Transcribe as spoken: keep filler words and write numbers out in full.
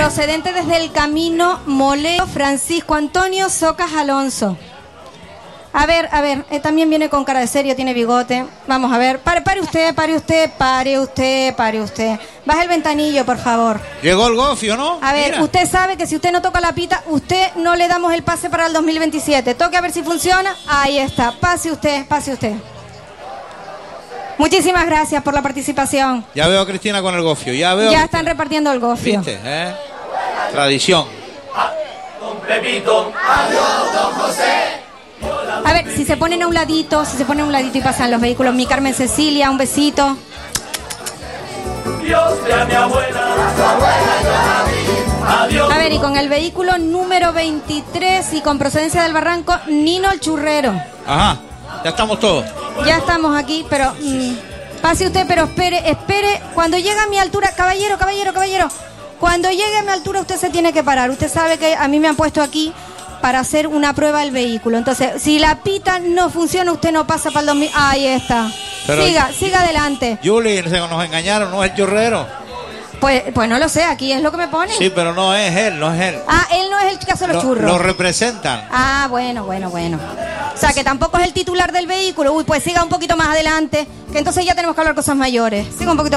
procedente desde el Camino Moleo, Francisco Antonio Socas Alonso. A ver, a ver, eh, también viene con cara de serio, tiene bigote. Vamos a ver, pare, pare usted, pare usted, pare usted, pare usted. Baja el ventanillo, por favor. Llegó el gofio, ¿no? A ver, Mira. usted sabe que si usted no toca la pita, usted no le damos el pase para el dos mil veintisiete. Toque a ver si funciona. Ahí está, pase usted, pase usted. Muchísimas gracias por la participación. Ya veo a Cristina con el gofio, ya veo. Ya están repartiendo el gofio. ¿Viste? ¿Eh? Tradición. Don Pepito, adiós, don José. A ver, si se ponen a un ladito, si se ponen a un ladito y pasan los vehículos. Mi Carmen Cecilia, un besito. Dios de a mi abuela, a su abuela yo la vi. Adiós. A ver, y con el vehículo número veintitrés y con procedencia del Barranco, Nino el Churrero. Ajá, ya estamos todos. Ya estamos aquí, pero mmm, pase usted, pero espere, espere. Cuando llegue a mi altura, caballero, caballero, caballero. Cuando llegue a mi altura usted se tiene que parar. Usted sabe que a mí me han puesto aquí para hacer una prueba del vehículo. Entonces, si la pita no funciona, usted no pasa para el dos mil. Ahí está. Pero siga, siga adelante. Julie, nos engañaron, no es el churrero. Pues, pues no lo sé, aquí es lo que me pone. Sí, pero no es él, no es él. Ah, él no es el que hace los Lo, churros. lo representan. Ah, bueno, bueno, bueno. O sea, que tampoco es el titular del vehículo. Uy, pues siga un poquito más adelante, que entonces ya tenemos que hablar cosas mayores. Siga un poquito